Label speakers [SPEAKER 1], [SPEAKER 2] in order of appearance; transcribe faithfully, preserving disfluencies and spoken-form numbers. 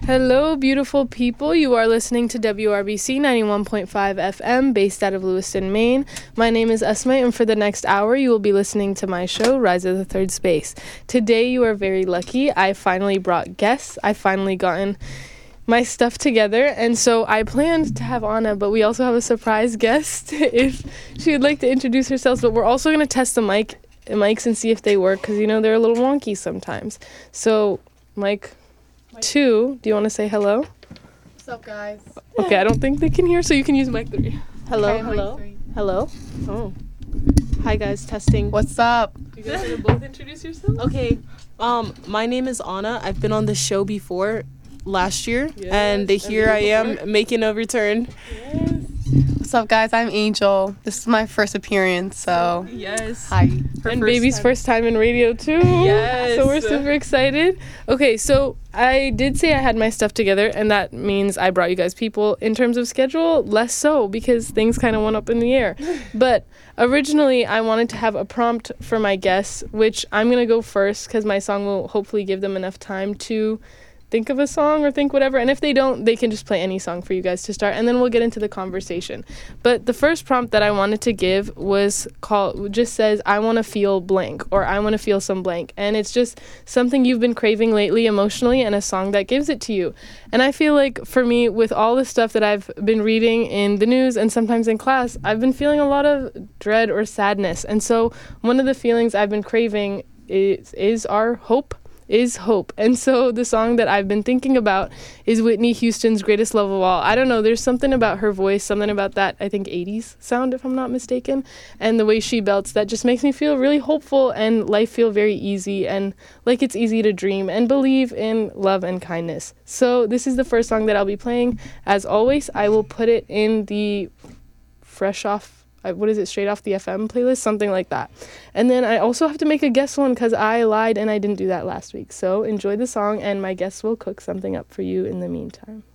[SPEAKER 1] Hello, beautiful people. You are listening to W R B C ninety-one point five F M, based out of Lewiston, Maine. My name is Esme, and for the next hour, you will be listening to my show, Rise of the Third Space. Today, you are very lucky. I finally brought guests. I finally gotten my stuff together, and so I planned to have Anna, but we also have a surprise guest if she would like to introduce herself. But we're also going to test the mic mics and see if they work, because, you know, they're a little wonky sometimes. So, Mike... Two, do you want to say hello?
[SPEAKER 2] What's up, guys?
[SPEAKER 1] Okay, I don't think they can hear, so you can use mic three. Hello,
[SPEAKER 2] okay,
[SPEAKER 1] hello,
[SPEAKER 2] three.
[SPEAKER 1] hello. Oh, hi guys, testing.
[SPEAKER 2] What's up?
[SPEAKER 1] You guys want to both introduce yourselves?
[SPEAKER 3] Okay, um, my name is Anna. I've been on the show before last year,
[SPEAKER 1] Yes,
[SPEAKER 3] and here I am making a return.
[SPEAKER 1] Yes.
[SPEAKER 2] What's up, guys? I'm Angel. This is my first appearance, so
[SPEAKER 3] Yes.
[SPEAKER 2] hi.
[SPEAKER 3] Her
[SPEAKER 1] And
[SPEAKER 3] first
[SPEAKER 1] baby's
[SPEAKER 3] time.
[SPEAKER 1] first time in radio too.
[SPEAKER 3] Yes.
[SPEAKER 1] So we're super excited. Okay, so I did say I had my stuff together, and that means I brought you guys people. In terms of schedule, less so, because things kind of went up in the air. But originally, I wanted to have a prompt for my guests, which I'm going to go first, because my song will hopefully give them enough time to think of a song or think whatever, and if they don't, they can just play any song for you guys to start, and then we'll get into the conversation. But the first prompt that I wanted to give was called, just says, I want to feel blank, or I want to feel some blank, and it's just something you've been craving lately emotionally, and a song that gives it to you. And I feel like for me, with all the stuff that I've been reading in the news and sometimes in class, I've been feeling a lot of dread or sadness, and so one of the feelings I've been craving is is our hope is hope. And so the song that I've been thinking about is Whitney Houston's Greatest Love of All. I don't know, there's something about her voice, something about that, I think, eighties sound, if I'm not mistaken, and the way she belts that just makes me feel really hopeful and life feel very easy and like it's easy to dream and believe in love and kindness. So this is the first song that I'll be playing. As always, I will put it in the fresh off what is it, straight off the F M playlist, something like that. And then I also have to make a guest one because I lied and I didn't do that last week. So enjoy the song, and my guests will cook something up for you in the meantime.